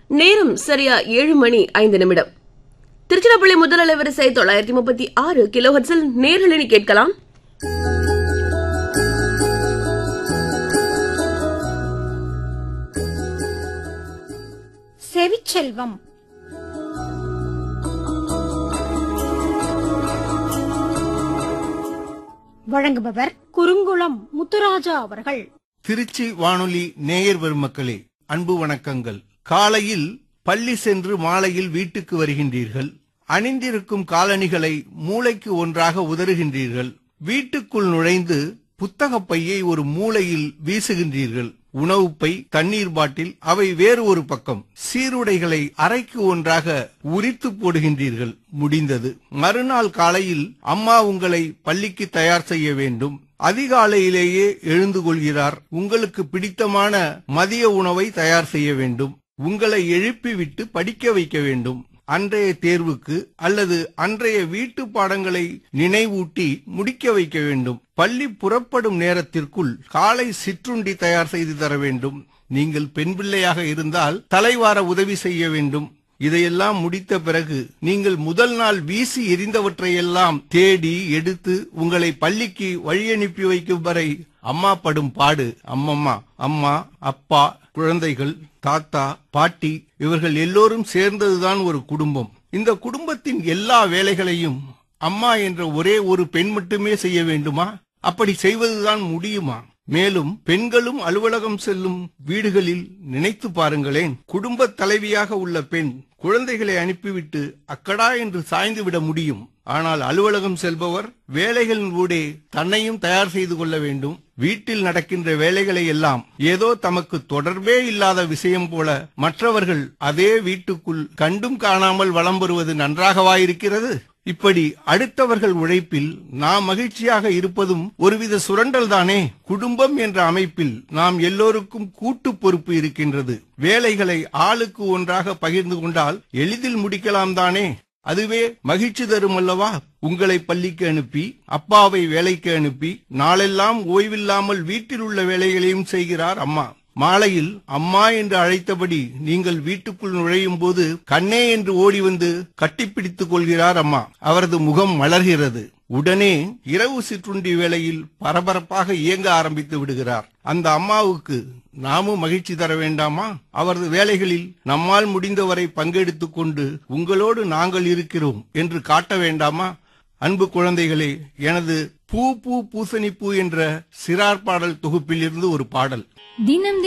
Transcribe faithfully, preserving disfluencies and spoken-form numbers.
நேரம் சரியா ஏழு மணி ஐந்து நிமிடம். திருச்சிராப்பள்ளி முதல் அலைவரிசை தொள்ளாயிரத்தி முப்பத்தி ஆறு கிலோஹெர்ட்ஸில் நேரலை கேட்கலாம். செவிச்செல்வம். வழங்குபவர் குறுங்குளம் முத்துராஜா அவர்கள். திருச்சி வானொலி நேயர் பெருமக்களே, அன்பு வணக்கங்கள். காலையில் பள்ளி சென்று மாலையில் வீட்டுக்கு வருகின்றீர்கள். அணிந்திருக்கும் காலணிகளை மூளைக்கு ஒன்றாக உதறுகின்றீர்கள். வீட்டுக்குள் நுழைந்து புத்தக பையை ஒரு மூலையில் வீசுகின்றீர்கள். உணவு பை, தண்ணீர் பாட்டில் அவை வேறு ஒரு பக்கம். சீருடைகளை அறைக்கு ஒன்றாக உரித்து போடுகின்றீர்கள். முடிந்தது. மறுநாள் காலையில் அம்மா உங்களை பள்ளிக்கு தயார் செய்ய வேண்டும். அதிகாலையிலேயே எழுந்து கொள்கிறார். உங்களுக்கு பிடித்தமான மதிய உணவை தயார் செய்ய வேண்டும். உங்களை எழுப்பிவிட்டு படிக்க வைக்க வேண்டும். அன்றைய தேர்வுக்கு அல்லது அன்றைய வீட்டு பாடங்களை நினைவூட்டி முடிக்க வைக்க வேண்டும். பள்ளி புறப்படும் நேரத்திற்குள் காலை சிற்றுண்டி தயார் செய்து தர வேண்டும். நீங்கள் பெண் பிள்ளையாக இருந்தால் தலைவார உதவி செய்ய வேண்டும். இதையெல்லாம் முடித்த பிறகு நீங்கள் முதல் நாள் வீசி எறிந்தவற்றையெல்லாம் தேடி எடுத்து உங்களை பள்ளிக்கு வழியனுப்பி வைக்கும் வரை அம்மா படும் பாடு அம்மம்மா. அம்மா, அப்பா, குழந்தைகள், தாத்தா, பாட்டி இவர்கள் எல்லோரும் சேர்ந்ததுதான் ஒரு குடும்பம். இந்த குடும்பத்தின் எல்லா வேலைகளையும் அம்மா என்ற ஒரே ஒரு பெண் மட்டுமே செய்ய வேண்டுமா? அப்படி செய்வதுதான் முடியுமா? மேலும் பெண்களும் அலுவலகம் செல்லும் வீடுகளில் நினைத்து பாருங்களேன். குடும்ப தலைவியாக உள்ள பெண் குழந்தைகளை அனுப்பிவிட்டு அக்கடா என்று சாய்ந்து விட முடியும். ஆனால் அலுவலகம் செல்பவர் வேலைகளின் ஊடே தன்னையும் தயார் செய்து கொள்ள வேண்டும். வீட்டில் நடக்கின்ற வேலைகளை எல்லாம் ஏதோ தமக்கு தொடர்பே இல்லாத விஷயம் போல மற்றவர்கள் அதே வீட்டுக்குள் கண்டும் காணாமல் வலம் வருவது நன்றாகவாயிருக்கிறது? இப்படி அடுத்தவர்கள் உழைப்பில் நாம் மகிழ்ச்சியாக இருப்பதும் ஒருவித சுரண்டல் தானே. குடும்பம் என்ற அமைப்பில் நாம் எல்லோருக்கும் கூட்டு பொறுப்பு இருக்கின்றது. வேலைகளை ஆளுக்கு ஒன்றாக பகிர்ந்து கொண்டால் எளிதில் முடிக்கலாம் தானே. அதுவே மகிழ்ச்சி தரும் அல்லவா? உங்களை பள்ளிக்கு அனுப்பி அப்பாவை வேலைக்கு அனுப்பி நாளெல்லாம் ஓய்வில்லாமல் வீட்டில் உள்ள வேலைகளையும் செய்கிறார் அம்மா. மாலையில் அம்மா என்று அழைத்தபடி நீங்கள் வீட்டுக்குள் நுழையும் போது கண்ணே என்று ஓடி வந்து கட்டிப்பிடித்துக் கொள்கிறார் அம்மா. அவரது முகம் மலர்கிறது. உடனே இரவு சிற்றுண்டி வேளையில் பரபரப்பாக இயங்க ஆரம்பித்து விடுகிறார். அந்த அம்மாவுக்கு நாமும் மகிழ்ச்சி தர வேண்டாமா? அவரது வேலைகளில் நம்மால் முடிந்தவரை பங்கெடுத்துக் கொண்டு உங்களோடு நாங்கள் இருக்கிறோம் என்று காட்ட வேண்டாமா? அன்பு குழந்தைகளே, எனது பூ பூ பூசணி பூ என்ற சிறார் பாடல் தொகுப்பில் இருந்து ஒரு பாடல். தினம்